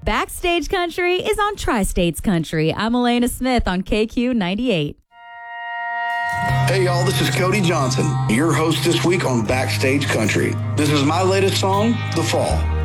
Backstage Country is on Tri-States Country. I'm Elena Smith on KQ 98. Hey y'all, this is Cody Johnson, your host this week on Backstage Country. This is my latest song, The Fall.